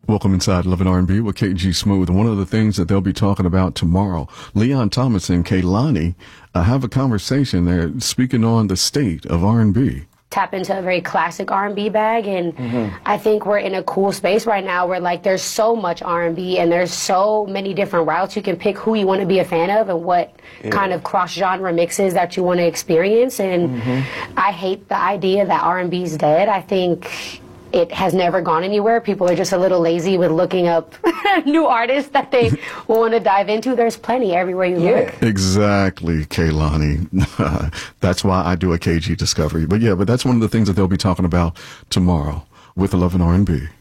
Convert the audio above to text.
Welcome inside Love and R&B with KG Smooth. And one of the things that they'll be talking about tomorrow, Leon Thomas and Kehlani have a conversation there speaking on the state of R&B. Tap into a very classic R&B bag, and I think we're in a cool space right now where like there's so much R&B and there's so many different routes you can pick who you want to be a fan of and what kind of cross-genre mixes that you want to experience. And I hate the idea that R&B is dead. I think it has never gone anywhere. People are just a little lazy with looking up new artists that they want to dive into. There's plenty everywhere you look. Exactly, Kehlani. That's why I do a KG Discovery. But yeah, but that's one of the things that they'll be talking about tomorrow with Love and R&B.